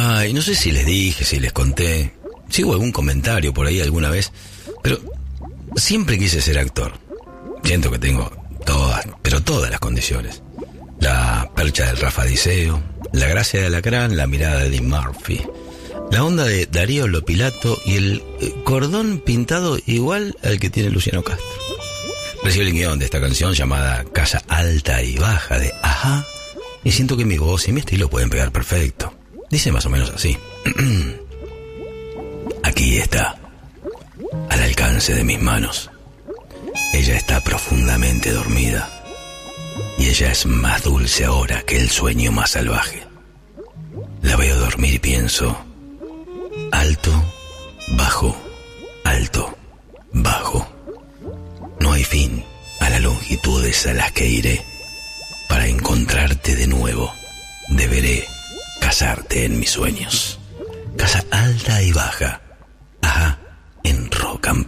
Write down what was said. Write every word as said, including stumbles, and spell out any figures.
Ay, no sé si les dije, si les conté. Si hubo algún comentario por ahí alguna vez. Pero siempre quise ser actor. Siento que tengo todas, pero todas las condiciones. La percha del Rafa Diceo, la gracia de Alacrán, la mirada de Eddie Murphy, la onda de Darío Lopilato y el cordón pintado igual al que tiene Luciano Castro. Recibí el guión de esta canción llamada Casa Alta y Baja de Ajá, y siento que mi voz y mi estilo pueden pegar perfecto. Dice más o menos así. Aquí está, al alcance de mis manos. Ella está profundamente dormida, y ella es más dulce ahora que el sueño más salvaje. La veo dormir y pienso, alto, bajo, alto, bajo. No hay fin a las longitudes a las que iré. Para encontrarte de nuevo, deberé casarte en mis sueños. Casa alta y baja,